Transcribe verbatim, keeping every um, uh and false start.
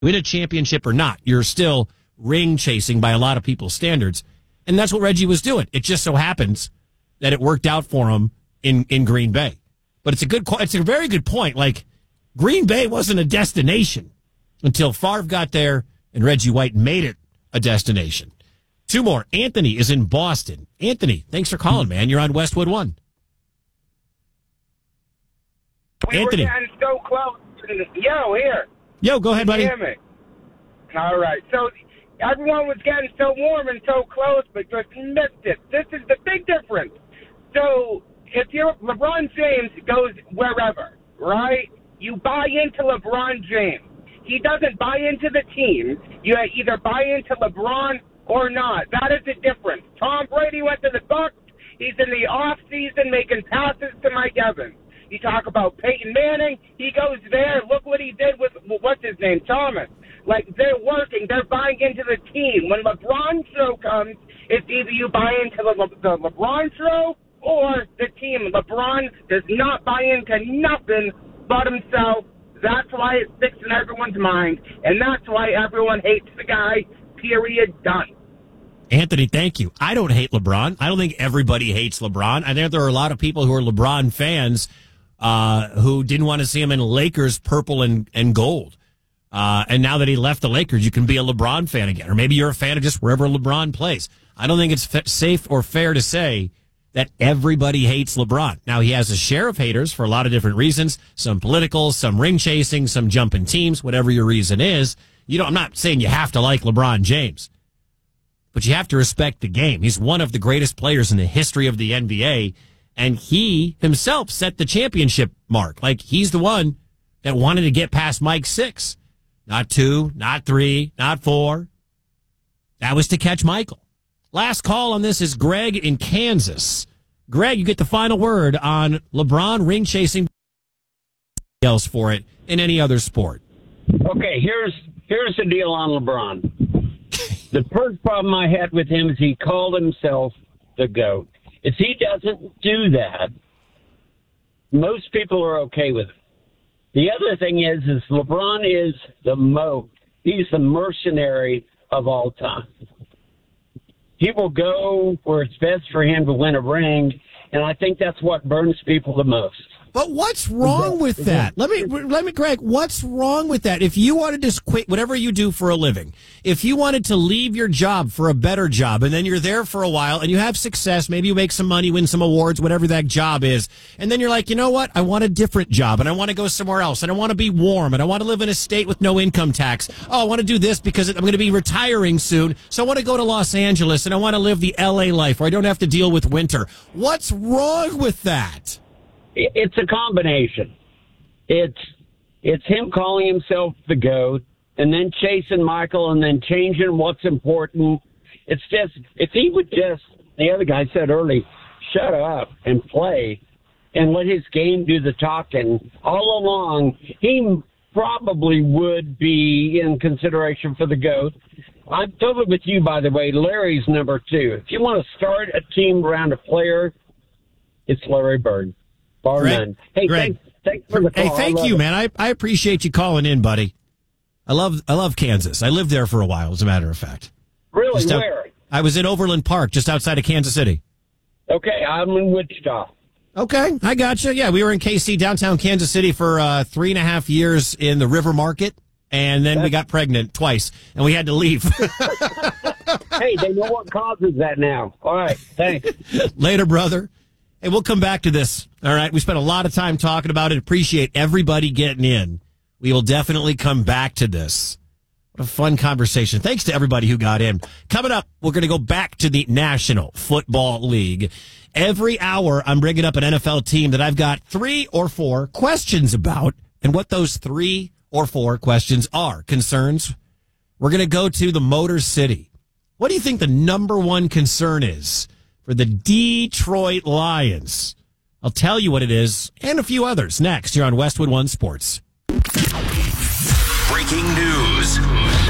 win a championship or not, you're still ring chasing by a lot of people's standards. And that's what Reggie was doing. It just so happens that it worked out for him in, in Green Bay. But it's a good, it's a very good point. Like, Green Bay wasn't a destination until Favre got there and Reggie White made it a destination. Two more. Anthony is in Boston. Anthony, thanks for calling, man. You're on Westwood One. We Anthony. were getting so close. Yo, here. Yo, go ahead, buddy. Hear me. All right. So everyone was getting so warm and so close, but just missed it. This is the big difference. So if you're LeBron James goes wherever, right? You buy into LeBron James. He doesn't buy into the team. You either buy into LeBron or not. That is the difference. Tom Brady went to the Bucs. He's in the off season making passes to Mike Evans. You talk about Peyton Manning. He goes there. Look what he did with, what's his name, Thomas. Like, they're working. They're buying into the team. When LeBron's show comes, it's either you buy into the, Le- the LeBron show or the team. LeBron does not buy into nothing but himself. That's why it sticks in everyone's mind, and that's why everyone hates the guy, period, done. Anthony, thank you. I don't hate LeBron. I don't think everybody hates LeBron. I think there are a lot of people who are LeBron fans uh, who didn't want to see him in Lakers purple and, and gold. Uh, and now that he left the Lakers, you can be a LeBron fan again. Or maybe you're a fan of just wherever LeBron plays. I don't think it's f- safe or fair to say that everybody hates LeBron. Now, he has a share of haters for a lot of different reasons, some political, some ring chasing, some jumping teams, whatever your reason is. You know, I'm not saying you have to like LeBron James, but you have to respect the game. He's one of the greatest players in the history of the N B A, and he himself set the championship mark. Like, he's the one that wanted to get past Mike Six. Not two, not three, not four. That was to catch Michael. Last call on this is Greg in Kansas. Greg, you get the final word on LeBron ring chasing else for it in any other sport. Okay, here's here's the deal on LeBron. The first problem I had with him is he called himself the GOAT. If he doesn't do that, most people are okay with it. The other thing is, is LeBron is the most, he's the mercenary of all time. He will go where it's best for him to win a ring, and I think that's what burns people the most. But what's wrong with that? Let me, let me, Greg, what's wrong with that? If you wanted to quit whatever you do for a living, if you wanted to leave your job for a better job, and then you're there for a while and you have success, maybe you make some money, win some awards, whatever that job is, and then you're like, you know what? I want a different job and I want to go somewhere else and I want to be warm and I want to live in a state with no income tax. Oh, I want to do this because I'm going to be retiring soon. So I want to go to Los Angeles and I want to live the L A life where I don't have to deal with winter. What's wrong with that? It's a combination. It's it's him calling himself the GOAT and then chasing Michael and then changing what's important. It's just, if he would just, the other guy said early, shut up and play and let his game do the talking all along, he probably would be in consideration for the GOAT. I'm totally with you, by the way. Larry's number two. If you want to start a team around a player, it's Larry Bird. Bar Greg, none. Hey, Greg, thanks, thanks for the call. Hey, thank you, it. man. I, I appreciate you calling in, buddy. I love I love Kansas. I lived there for a while, as a matter of fact. Really? Just out- Where? I was in Overland Park, just outside of Kansas City. Okay, I'm in Wichita. Okay, I gotcha. Yeah, we were in K C, downtown Kansas City, for uh, three and a half years in the River Market, and then That's- we got pregnant twice, and we had to leave. Hey, they know what causes that now. All right, thanks. Later, brother. Hey, we'll come back to this. All right. We spent a lot of time talking about it. Appreciate everybody getting in. We will definitely come back to this. What a fun conversation. Thanks to everybody who got in. Coming up, we're going to go back to the National Football League. Every hour, I'm bringing up an N F L team that I've got three or four questions about, and what those three or four questions are. Concerns. We're going to go to the Motor City. What do you think the number one concern is for the Detroit Lions? I'll tell you what it is, and a few others next here on Westwood One Sports. Breaking news.